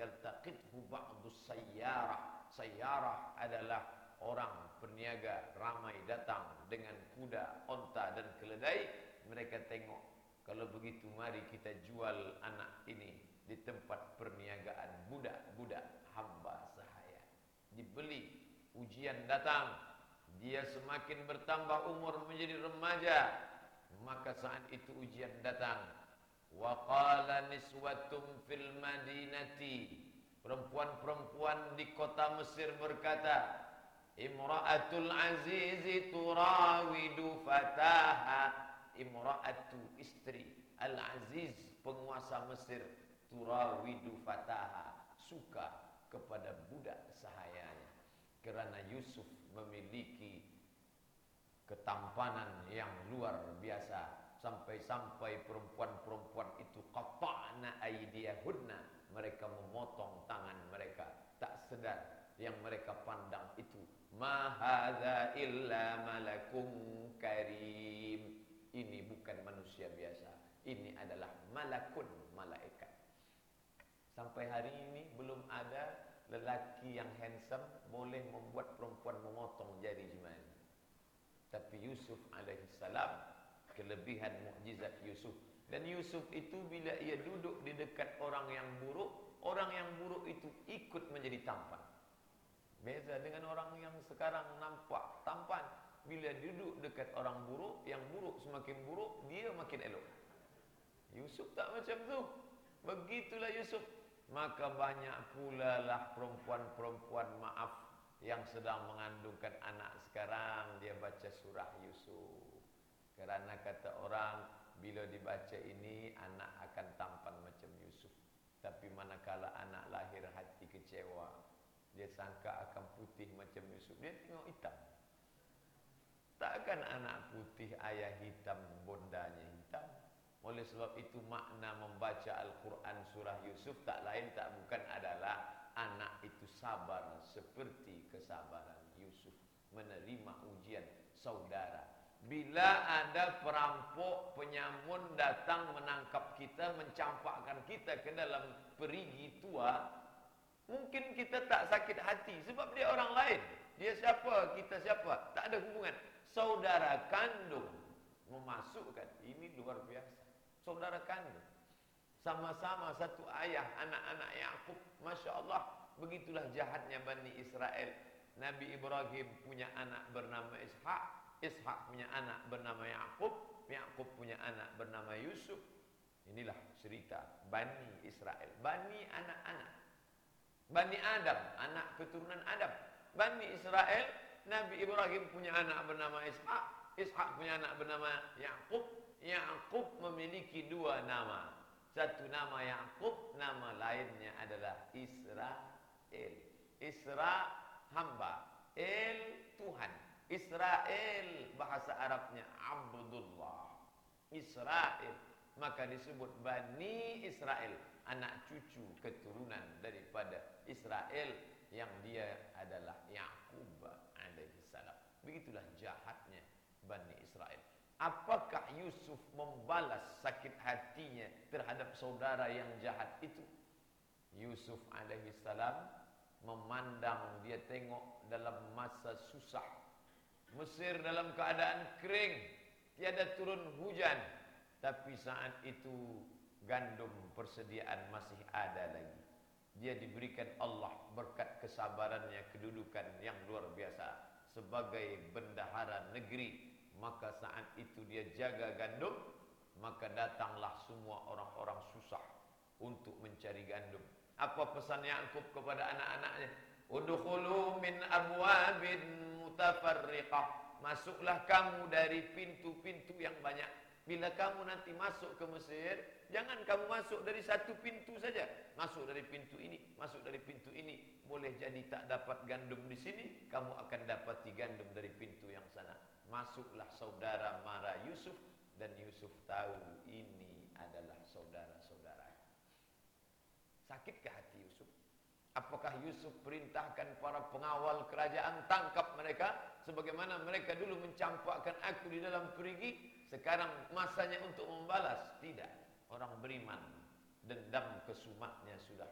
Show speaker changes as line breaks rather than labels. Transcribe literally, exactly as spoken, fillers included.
yaltaqithu ba'dus sayyarah. Sayyarah adalah orang berniaga ramai datang dengan kuda, onta dan keledai. Mereka tengok, kalau begitu mari kita jual anak ini di tempat perniagaan budak-budak hamba sahaya. Dibeli, ujian datang, dia semakin bertambah umur menjadi remaja, maka saat itu ujian datang. Wa qala niswatum fil madinati, perempuan-perempuan di kota Mesir berkata, Imra'atul azizi turawidu fataha. Imra'atu, istri Al-Aziz, penguasa Mesir, turawidu fataha, suka kepada budak sahayanya. Kerana Yusuf memiliki ketampanan yang luar biasa, sampai-sampai perempuan-perempuan itu qata'na aydiyahunna, mereka memotong tangan mereka, tak sedar yang mereka pandang itu ma hadza illa malakum karim, ini bukan manusia biasa, ini adalah malakun, malaikat. Sampai hari ini belum ada lelaki yang handsome boleh membuat perempuan memotong jari jemari. Tapi Yusuf alaihissalam, kelebihan mukjizat Yusuf. Dan Yusuf itu bila ia duduk di dekat orang yang buruk, orang yang buruk itu ikut menjadi tampan. Beza dengan orang yang sekarang nampak tampan, bila duduk dekat orang buruk, yang buruk semakin buruk, dia makin elok. Yusuf tak macam tu. Begitulah Yusuf. Maka banyak pula lah perempuan-perempuan maaf yang sedang mengandungkan anak sekarang, dia baca surah Yusuf. Kerana kata orang, bila dibaca ini anak akan tampan macam Yusuf. Tapi manakala anak lahir hati kecewa, dia sangka akan putih macam Yusuf, dia tengok hitam. Takkan anak putih ayah hitam, bondanya hitam. Oleh sebab itu makna membaca Al-Quran surah Yusuf tak lain tak bukan adalah anak itu sabar seperti kesabaran Yusuf menerima ujian saudara. Bila ada perampok, penyamun datang menangkap kita, mencampakkan kita ke dalam perigi tua, mungkin kita tak sakit hati sebab dia orang lain. Dia siapa, kita siapa, tak ada hubungan. Saudara kandung memasukkan, ini luar biasa. Saudara kandung, sama-sama satu ayah, anak-anak Yakub. Masya Allah, begitulah jahatnya Bani Israel. Nabi Ibrahim punya anak bernama Ishak, Ishak punya anak bernama Yakub, Yakub punya anak bernama Yusuf. Inilah cerita Bani Israel, Bani anak-anak Bani Adam, anak keturunan Adam. Bani Israel, Nabi Ibrahim punya anak bernama Ishak, Ishak punya anak bernama Yakub. Yakub memiliki dua nama. Satu nama Yakub, nama lainnya adalah Israel. Isra hamba, El Tuhan. Israel bahasa Arabnya Abdullah. Israel, maka disebut Bani Israel, anak cucu keturunan daripada Israel yang dia adalah Yakub alaihissalam. Begitulah jahatnya Bani Israel. Apakah Yusuf membalas sakit hatinya terhadap saudara yang jahat itu? Yusuf alaihissalam memandang, dia tengok dalam masa susah, Mesir dalam keadaan kering, tiada turun hujan. Tapi saat itu gandum persediaan masih ada lagi. Dia diberikan Allah berkat kesabarannya, kedudukan yang luar biasa sebagai bendahara negeri. Maka saat itu dia jaga gandum, maka datanglah semua orang-orang susah untuk mencari gandum. Apa pesan Yakub kepada anak-anaknya? Udkhulu min abwabin mutafarriqah. Masuklah kamu dari pintu-pintu yang banyak. Bila kamu nanti masuk ke Mesir, jangan kamu masuk dari satu pintu saja. Masuk dari pintu ini, masuk dari pintu ini. Boleh jadi tak dapat gandum di sini, kamu akan dapati gandum dari pintu yang sana. Masuklah saudara mara Yusuf, dan Yusuf tahu ini adalah saudara-saudara. Sakitkah hati Yusuf? Apakah Yusuf perintahkan para pengawal kerajaan tangkap mereka sebagaimana mereka dulu mencampakkan aku di dalam perigi? Sekarang masanya untuk membalas. Tidak. Orang beriman, dendam kesumatnya sudah